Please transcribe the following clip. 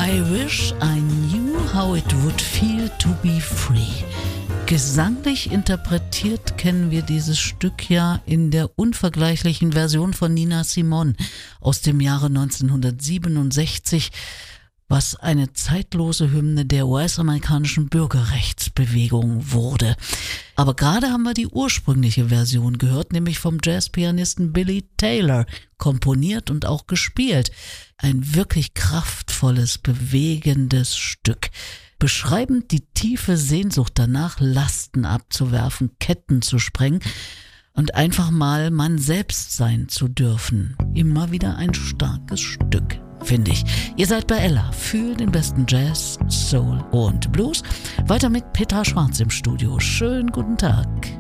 I wish I knew how it would feel to be free. Gesanglich interpretiert kennen wir dieses Stück ja in der unvergleichlichen Version von Nina Simone aus dem Jahre 1967, was eine zeitlose Hymne der US-amerikanischen Bürgerrechtsbewegung wurde. Aber gerade haben wir die ursprüngliche Version gehört, nämlich vom Jazzpianisten Billy Taylor, komponiert und auch gespielt. Ein wirklich kraftvolles, bewegendes Stück. Beschreibend die tiefe Sehnsucht danach, Lasten abzuwerfen, Ketten zu sprengen und einfach mal man selbst sein zu dürfen. Immer wieder ein starkes Stück, finde ich. Ihr seid bei Ella für den besten Jazz, Soul und Blues. Weiter mit Petra Schwarz im Studio. Schönen guten Tag.